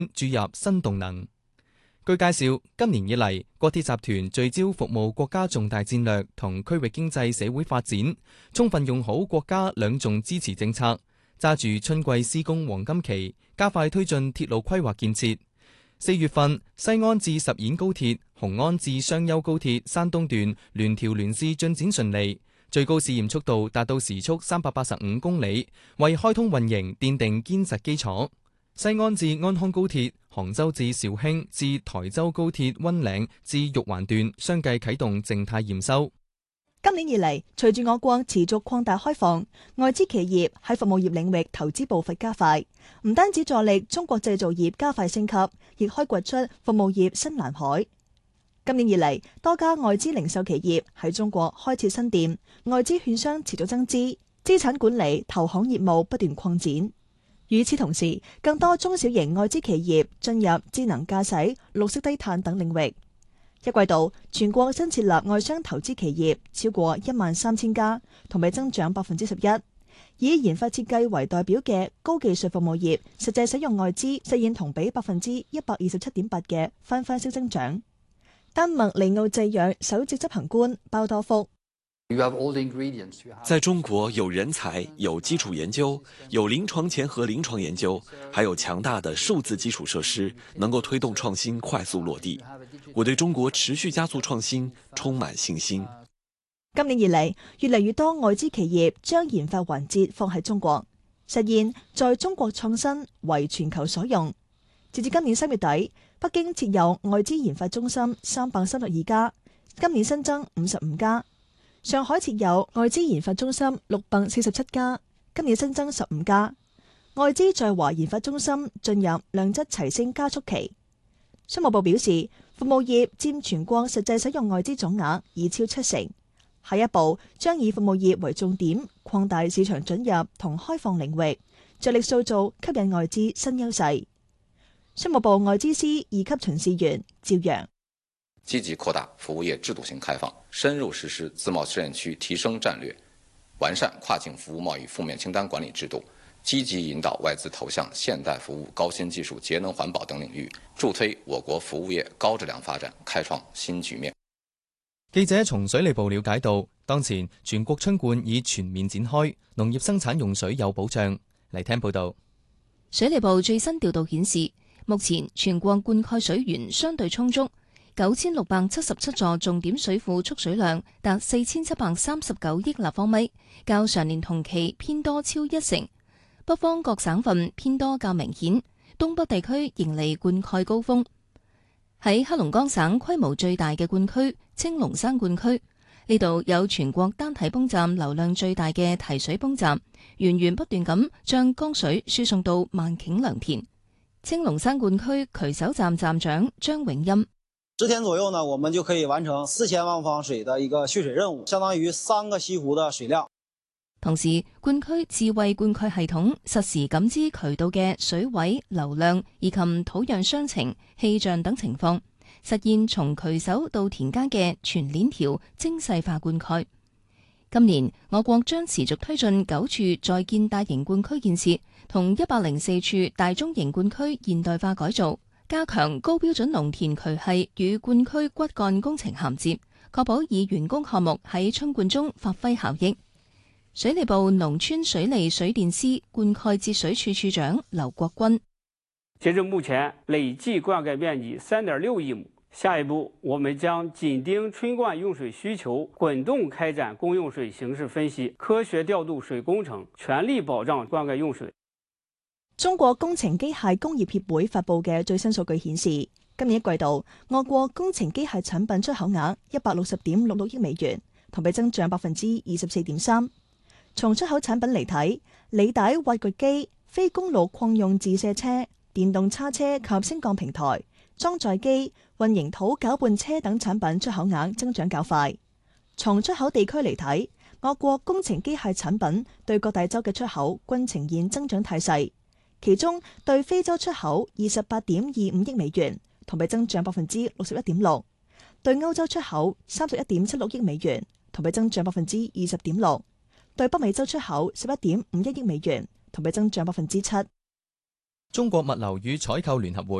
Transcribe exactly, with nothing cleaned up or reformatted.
注入新動能。據介紹，今年以嚟，國鐵集團聚焦服務國家重大戰略同區域經濟社會發展，充分用好國家兩重支持政策，揸住春季施工黃金期，加快推進鐵路規劃建設。四月份，西安至十堰高鐵、雄安至商丘高鐵山東段聯調聯試進展順利，最高試驗速度達到時速三百八十五公里，為開通運營奠定堅實基礎。西安至安康高鐵、杭州至紹興至台州高鐵溫嶺至玉環段相繼啟動靜態驗收。 今年以嚟，隨住我國持續擴大開放，外資企業喺服務業領域投資步伐加快，唔單止助力中國製造業加快升級，亦開掘出服務業新藍海。今年以嚟，多家外資零售企業喺中國開設新店，外資券商持續增資，資產管理、投行業務不斷擴展。與此同時，更多中小型外資企業進入智能駕駛、綠色低碳等領域。一季度，全國新設立外商投資企業超過一萬三千家，同比增長百分之十一。以研發設計為代表嘅高技術服務業，實際使用外資實現同比百分之一百二十七點八嘅翻番式增長。丹麥利奧製藥首席執行官鮑多福。 在中國有人才、有基礎研究、有臨床前和臨床研究，還有強大的數字基礎設施，能夠推動創新快速落地。我對中國持續加速創新充滿信心。 今年以嚟，越嚟越多外資企業將研發環節放喺中國，實現在中國創新為全球所用。截至今年三月底，北京設有外資研發中心三百三十二家，今年新增五十五家。上海設有外資研發中心六百四十七家，今年新增十五家。外資在華研發中心進入量質齊升加速期。商務部表示，服務業佔全國實際使用外資總額已超七成。下一步將以服務業為重點，擴大市場准入同開放領域，着力塑造吸引外資新優勢。商務部外資司二級巡視員趙陽。 積極擴大服務業制度性開放，深入實施自貿試驗區提升戰略，完善跨境服務貿易負面清單管理制度，積極引導外資投向現代服務、高新技術、節能環保等領域，助推我國服務業高質量發展，開創新局面。 記者從水利部了解到，當前全國春灌已全面展開，農業生產用水有保障。嚟聽報道。 水利部最新調度顯示，目前全國灌溉水源相對充足。九千六百七十七座重點水庫蓄水量達四千七百三十九億立方米，較上年同期偏多超一成。北方各省份偏多較明顯，東北地區迎嚟灌溉高峰。喺黑龍江省規模最大嘅灌區青龍山灌區，呢度有全國單體泵站流量最大嘅提水泵站，源源不斷咁將江水輸送到萬頃良田。青龍山灌區渠首站站長張永欽。 十天左右呢，我們就可以完成四千萬方水的一個蓄水任務，相當於三個西湖的水量。 同時，灌區智慧灌溉系統實時感知渠道嘅水位、流量以及土壤傷情、氣象等情況，實現從渠首到田間嘅全鏈條精細化灌溉。今年，我國將持續推進九處在建大型灌區建設，同一百零四處大中型灌區現代化改造，加強高標準農田渠系與灌區骨幹工程銜接，確保已完工項目喺春灌中發揮效益。水利部農村水利水電司灌溉節水處處長劉國軍。 截至目前，累計灌溉面積三點六億畝。下一步，我們將緊盯春灌用水需求，滾動開展供用水形勢分析，科學調度水工程，全力保障灌溉用水。 中國工程機械工業協會發布嘅最新數據顯示，今年一季度，我國工程機械產品出口額一百六十點六六億美元，同比增長百分之二十四點三。從出口產品嚟睇，履帶挖掘機、非公路礦用自卸車、電動叉車及升降平台、裝載機、混凝土攪拌車等產品出口額增長較快。從出口地區嚟睇，我國工程機械產品對各大洲嘅出口均呈現增長態勢。其中對非洲出口二十八點二五億美元，同比增長百分之六十一點六；對歐洲出口三十一點七六億美元，同比增長百分之二十點六；對北美洲出口十一點五一億美元，同比增長百分之七。 中國物流與採購聯合會